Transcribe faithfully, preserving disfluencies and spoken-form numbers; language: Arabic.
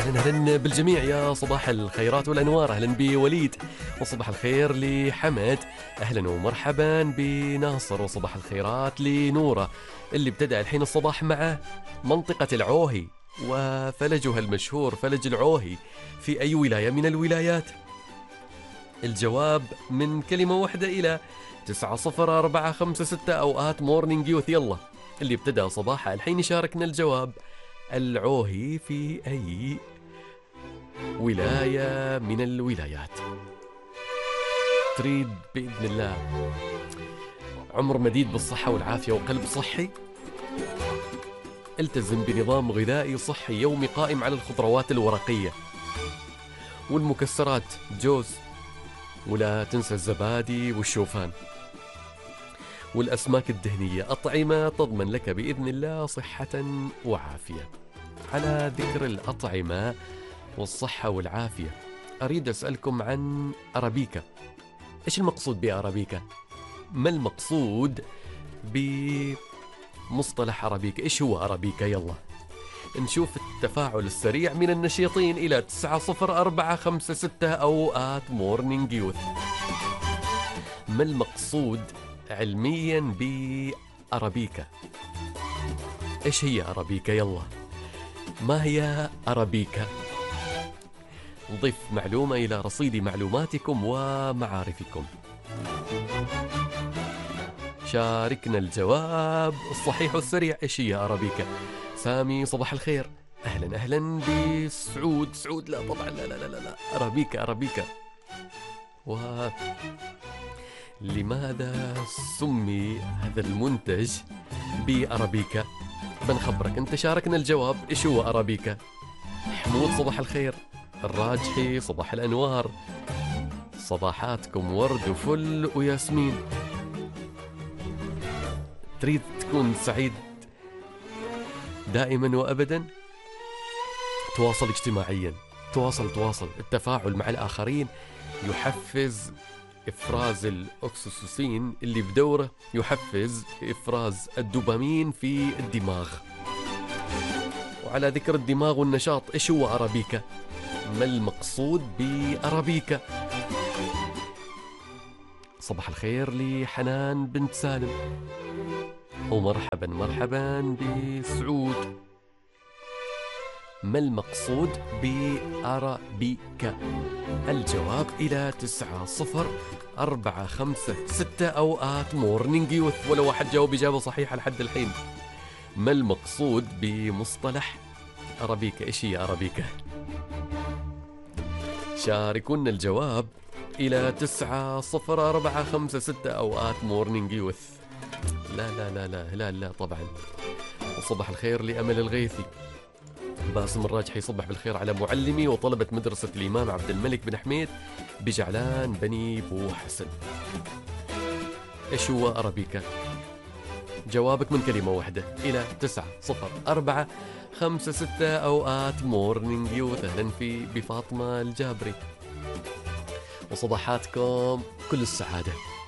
أهلا أهلا بالجميع، يا صباح الخيرات والأنوار. أهلا بوليد، وصباح الخير لحمد. أهلا ومرحبا بناصر، وصباح الخيرات لنورة اللي ابتدأ الحين الصباح مع منطقة العوهي وفلجها المشهور فلج العوهي في أي ولاية من الولايات؟ الجواب من كلمة واحدة إلى تسعة صفر أربعة خمسة ستة أوقات مورنينج يوث. يلا اللي ابتدأ صباحه الحين يشاركنا الجواب. العوهي في أي ولاية من الولايات؟ تريد بإذن الله عمر مديد بالصحة والعافية وقلب صحي؟ التزم بنظام غذائي صحي يومي قائم على الخضروات الورقية والمكسرات، جوز، ولا تنسى الزبادي والشوفان والأسماك الدهنية، أطعمة تضمن لك بإذن الله صحة وعافية. على ذكر الأطعمة والصحة والعافية، أريد أسألكم عن أرابيكا. إيش المقصود بأرابيكا؟ ما المقصود بمصطلح أرابيكا؟ إيش هو أرابيكا؟ يلا نشوف التفاعل السريع من النشيطين إلى تسعة صفر أربعة خمسة ستة أوقات مورنينج يوث. ما المقصود علميا بأرابيكا؟ إيش هي أرابيكا؟ يلا ما هي أرابيكا؟ نضيف معلومة إلى رصيد معلوماتكم ومعارفكم. شاركنا الجواب الصحيح والسريع. إيش هي أرابيكا؟ سامي صباح الخير. أهلا أهلا بسعود. سعود لا طبعا، لا لا لا لا أرابيكا أرابيكا. و لماذا سمي هذا المنتج بأرابيكا؟ بنخبرك. انت شاركنا الجواب. ايش هو أرابيكا؟ حمود صباح الخير. الراجحي صباح الأنوار. صباحاتكم ورد وفل وياسمين. تريد تكون سعيد دائما وأبدا؟ تواصل اجتماعيا، تواصل تواصل. التفاعل مع الآخرين يحفز إفراز الأكسوسين اللي بدوره يحفز إفراز الدوبامين في الدماغ. وعلى ذكر الدماغ والنشاط، إيش هو أرابيكا؟ ما المقصود بأرابيكا؟ صباح الخير لحنان بنت سالم، ومرحبا مرحبا بسعود. ما المقصود بأرابيكا؟ الجواب إلى تسعة صفر أربعة خمسة ستة أوقات مورنينج يوث، ولو واحد جاوب إجابة صحيحة لحد الحين. ما المقصود بمصطلح أرابيكا؟ إيش هي أرابيكا؟ شاركونا الجواب إلى تسعة صفر أربعة خمسة ستة أوقات مورنينج يوث. لا لا لا لا لا لا طبعا. وصباح الخير لأمل الغيثي. باسم الراجحي يصبح بالخير على معلمي وطلبة مدرسة الإمام عبد الملك بن حميد بجعلان بني بو حسن. إيش هو أرابيكا؟ جوابك من كلمة واحدة إلى تسعة صفر أربعة خمسة ستة أوقات مورنينج يوث. أهلا في بفاطمة الجابري، وصباحاتكم كل السعادة.